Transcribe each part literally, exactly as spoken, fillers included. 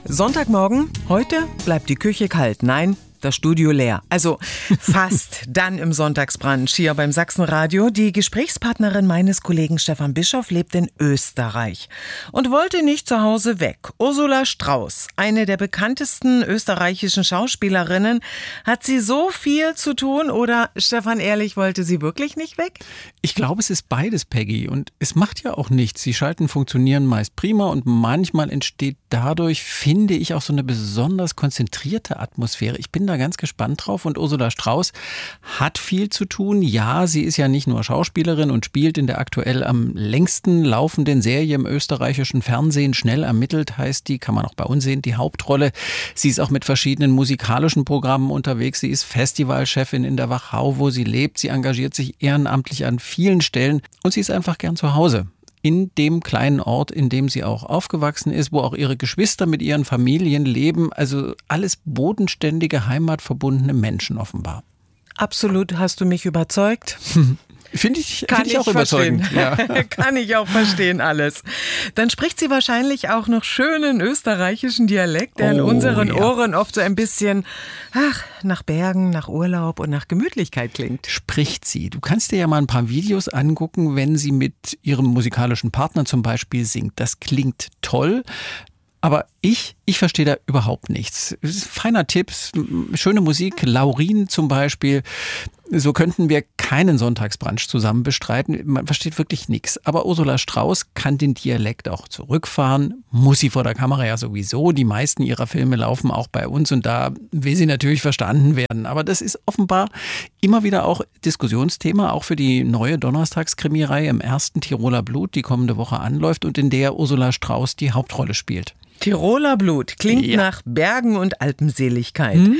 Sonntagmorgen, heute bleibt die Küche kalt. Nein, das Studio leer. Also fast dann im Sonntagsbrunch hier beim Sachsenradio. Die Gesprächspartnerin meines Kollegen Stefan Bischoff lebt in Österreich und wollte nicht zu Hause weg. Ursula Strauß, eine der bekanntesten österreichischen Schauspielerinnen. Hat sie so viel zu tun oder, Stefan, ehrlich, wollte sie wirklich nicht weg? Ich glaube, es ist beides, Peggy. Und es macht ja auch nichts. Die Schalten funktionieren meist prima und manchmal entsteht dadurch, finde ich, auch so eine besonders konzentrierte Atmosphäre. Ich bin da ganz gespannt drauf und Ursula Strauß hat viel zu tun. Ja, sie ist ja nicht nur Schauspielerin und spielt in der aktuell am längsten laufenden Serie im österreichischen Fernsehen. Schnell ermittelt heißt die, kann man auch bei uns sehen, die Hauptrolle. Sie ist auch mit verschiedenen musikalischen Programmen unterwegs. Sie ist Festivalchefin in der Wachau, wo sie lebt. Sie engagiert sich ehrenamtlich an vielen Stellen und sie ist einfach gern zu Hause. In dem kleinen Ort, in dem sie auch aufgewachsen ist, wo auch ihre Geschwister mit ihren Familien leben. Also alles bodenständige, heimatverbundene Menschen offenbar. Absolut, hast du mich überzeugt. Finde ich, Kann find ich ich auch überzeugend. Ja. Kann ich auch verstehen, alles. Dann spricht sie wahrscheinlich auch noch schönen österreichischen Dialekt, der in Oh, unseren ja. Ohren oft so ein bisschen, ach, nach Bergen, nach Urlaub und nach Gemütlichkeit klingt. Spricht sie. Du kannst dir ja mal ein paar Videos angucken, wenn sie mit ihrem musikalischen Partner zum Beispiel singt. Das klingt toll. Aber ich, ich verstehe da überhaupt nichts. Feiner Tipp, schöne Musik, Laurin zum Beispiel. So könnten wir keinen Sonntagsbrunch zusammen bestreiten. Man versteht wirklich nichts. Aber Ursula Strauß kann den Dialekt auch zurückfahren. Muss sie vor der Kamera ja sowieso. Die meisten ihrer Filme laufen auch bei uns und da will sie natürlich verstanden werden. Aber das ist offenbar immer wieder auch Diskussionsthema, auch für die neue Donnerstagskrimireihe im ersten Tiroler Blut, die kommende Woche anläuft und in der Ursula Strauß die Hauptrolle spielt. Tiroler Blut klingt Ja. nach Bergen und Alpenseligkeit. Hm?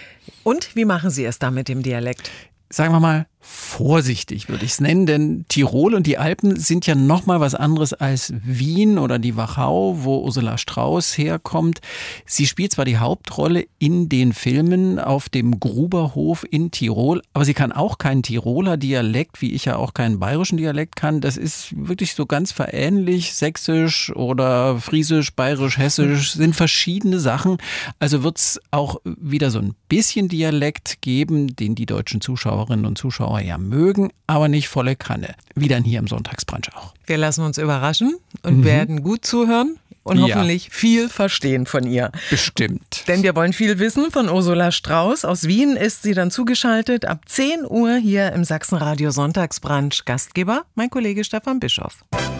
Und wie machen Sie es da mit dem Dialekt? Sagen wir mal, vorsichtig würde ich es nennen, denn Tirol und die Alpen sind ja noch mal was anderes als Wien oder die Wachau, wo Ursula Strauß herkommt. Sie spielt zwar die Hauptrolle in den Filmen auf dem Gruberhof in Tirol, aber sie kann auch keinen Tiroler Dialekt, wie ich ja auch keinen bayerischen Dialekt kann. Das ist wirklich so ganz verähnlich. Sächsisch oder Friesisch, Bayerisch, Hessisch sind verschiedene Sachen. Also wird es auch wieder so ein bisschen Dialekt geben, den die deutschen Zuschauerinnen und Zuschauer ja mögen, aber nicht volle Kanne. Wie dann hier im Sonntagsbrunch auch. Wir lassen uns überraschen und Mhm. werden gut zuhören und Ja. hoffentlich viel verstehen von ihr. Bestimmt. Denn wir wollen viel wissen von Ursula Strauß. Aus Wien ist sie dann zugeschaltet ab zehn Uhr hier im Sachsenradio Sonntagsbrunch. Gastgeber mein Kollege Stefan Bischoff.